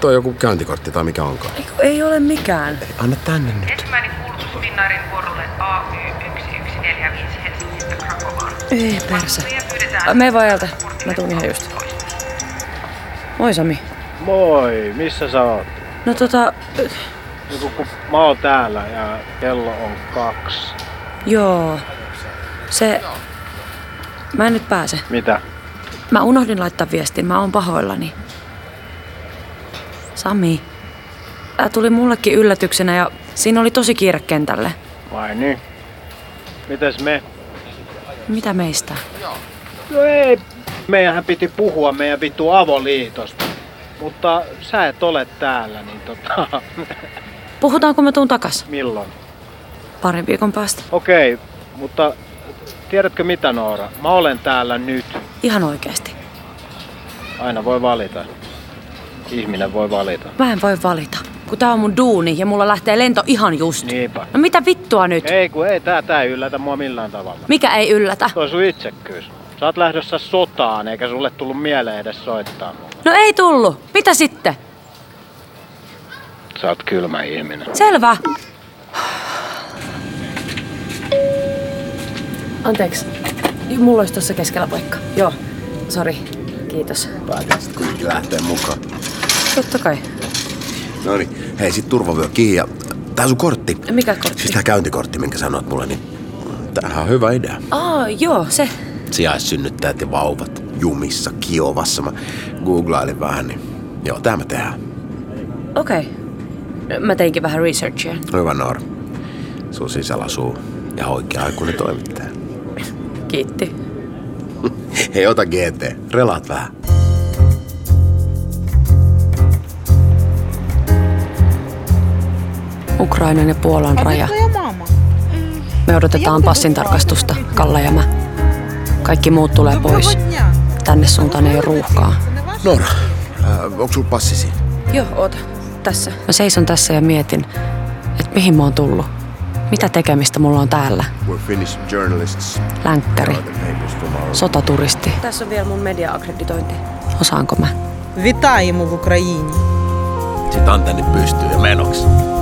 toi joku käyntikortti tai mikä onkaan? Ei ole mikään. Anna tänne nyt. Ensimmäinen kuulutus Finnairin vuorolle AY1145 Helsingistä Krakovaan. Ei perse. Mene vaan ajalta. Mä tuun ihan just. Moi Sami. Moi, missä sä oot? No Kun mä oon täällä ja kello on 2. Joo. Mä en nyt pääse. Mitä? Mä unohdin laittaa viestin. Mä oon pahoillani. Sami. Tää tuli mullekin yllätyksenä ja siinä oli tosi kiire kentälle. Vai niin? Mites me? Mitä meistä? No ei. Meidänhän piti puhua meidän vittu avoliitosta. Mutta sä et ole täällä, niin Puhutaanko mä tuun takas? Milloin? 2 viikon päästä. Okei, mutta tiedätkö mitä, Noora? Mä olen täällä nyt. Ihan oikeesti. Aina voi valita. Ihminen voi valita. Mä en voi valita. Kun tää on mun duuni ja mulla lähtee lento ihan just. Niinpä. No mitä vittua nyt? Ei tää ei yllätä mua millään tavalla. Mikä ei yllätä? Toi sun itsekkyys. Sä oot lähdössä sotaan, eikä sulle tullut mieleen edes soittaa mua. No ei tullu. Mitä sitten? Sä oot kylmä ihminen. Selvä. Anteeksi. Mulla olisi tossa keskellä paikka. Joo. Sori. Kiitos. Päätäisit kuitenkin lähteä mukaan. Totta kai. Noniin, hei sit turvavyö kiinni ja tää sun kortti. Mikä kortti? Siis tää käyntikortti, minkä sanoit mulle, niin tämähän on hyvä idea. Joo, se. Sijaissynnyttäjät ja vauvat jumissa Kiovassa. Mä googlailin vähän, niin joo, tää me tehdään. Okei. Mä teinkin vähän researchia. Hyvä Noora. Sun sisällä asuu ja oikea-aikuinen toimittaja. Kiitti. Hei, ota GT. Relaat vähän. Ukrainan ja Puolan raja. Me odotetaan passintarkastusta, Kalle ja mä. Kaikki muut tulee pois. Tänne suuntaan ei ole ruuhkaa. Noora, onko sulla passisi? Joo, oota. Tässä. Mä seison tässä ja mietin, että mihin mä oon tullut. Mitä tekemistä mulla on täällä? We're Finnish journalists. Länkkäri. Sotaturisti. Tässä on vielä mun media-akkreditointi. Osaanko mä? Вітаємо в Україні. Sit antennit pystyy ja menoksi.